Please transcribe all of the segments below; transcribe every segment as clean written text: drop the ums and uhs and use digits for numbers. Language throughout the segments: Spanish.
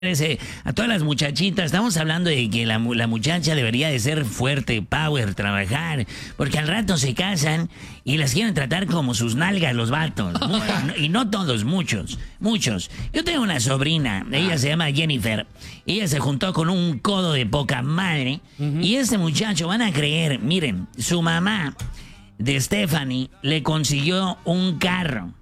A todas las muchachitas, estamos hablando de que la muchacha debería de ser fuerte, power, trabajar, porque al rato se casan y las quieren tratar como sus nalgas los vatos. Y no todos, muchos. Yo tengo una sobrina, ella se llama Jennifer, ella se juntó con un codo de poca madre, y este muchacho, van a creer, miren, su mamá de Stephanie le consiguió un carro,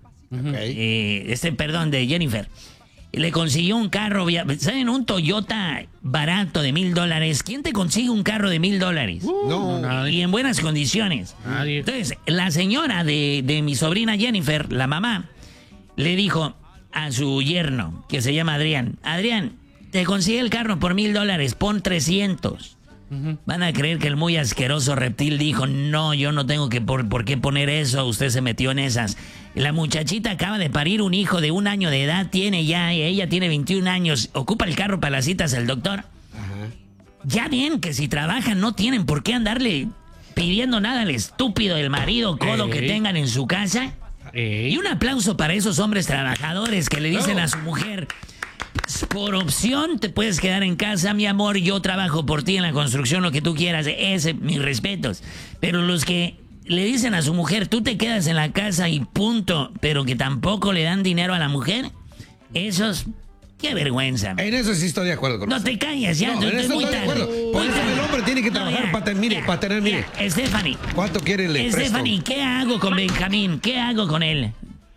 de Jennifer. Le consiguió un carro, ¿saben? Un Toyota barato de $1,000. ¿Quién te consigue un carro de $1,000? No. Y en buenas condiciones. Nadie. Entonces, la señora de mi sobrina Jennifer, la mamá, le dijo a su yerno, que se llama Adrián, te consigue el carro por $1,000, pon 300. Van a creer que el muy asqueroso reptil dijo, no, yo no tengo por qué poner eso, usted se metió en esas. La muchachita acaba de parir un hijo de 1 año de edad, ella tiene 21 años, ocupa el carro para las citas al doctor. Ya ven que si trabajan no tienen por qué andarle pidiendo nada al estúpido del marido codo que tengan en su casa. Y un aplauso para esos hombres trabajadores que le dicen a su mujer, por opción te puedes quedar en casa, mi amor, yo trabajo por ti en la construcción, lo que tú quieras, mis respetos. Pero los que le dicen a su mujer, tú te quedas en la casa y punto, pero que tampoco le dan dinero a la mujer, esos, qué vergüenza. En eso sí estoy de acuerdo con No te calles, ya, en eso muy estoy de tarde. acuerdo. Por eso el hombre tiene que trabajar para tener, Stephanie. ¿Cuánto quiere el Stephanie, ¿qué hago con Benjamín? ¿Qué hago con él?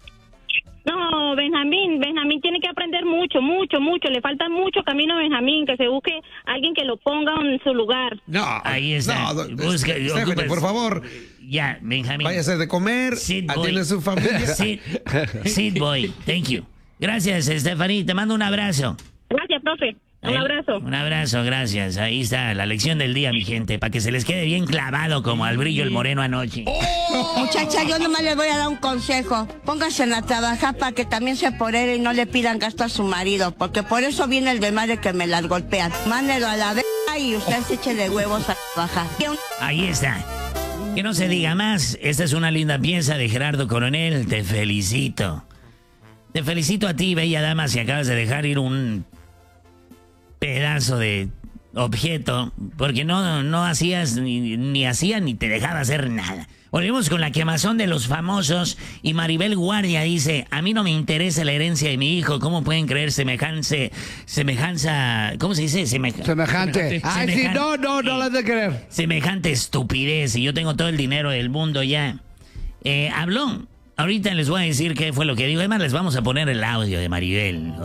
No, Benjamín tiene que aprender mucho. Le falta mucho camino a Benjamín, que se busque alguien que lo ponga en su lugar. No, ahí está. Stephanie, por favor. Ya, Benjamín. Vaya a hacer de comer, atiende a su familia. Sit, boy. Thank you. Gracias, Stephanie. Te mando un abrazo. Gracias, profe. Un abrazo. Un abrazo, gracias. Ahí está la lección del día, mi gente, para que se les quede bien clavado como al brillo el moreno anoche. Muchacha, yo nomás les voy a dar un consejo. Pónganse a trabajar para que también se apoderen y no le pidan gasto a su marido, porque por eso viene el desmadre que me las golpean. Mándelo a la verga y usted se eche de huevos a trabajar. Ahí está. Que no se diga más. Esta es una linda pieza de Gerardo Coronel. Te felicito. Te felicito a ti, bella dama, si acabas de dejar ir un pedazo de objeto, porque no hacías ni hacías ni te dejaba hacer nada. Volvemos con la quemazón de los famosos y Maribel Guardia dice, a mí no me interesa la herencia de mi hijo, ¿cómo pueden creer semejanza, ¿cómo se dice? Semejante. Ay, sí, no la has de creer. Semejante estupidez, y yo tengo todo el dinero del mundo ya. Habló, ahorita les voy a decir qué fue lo que dijo, además les vamos a poner el audio de Maribel.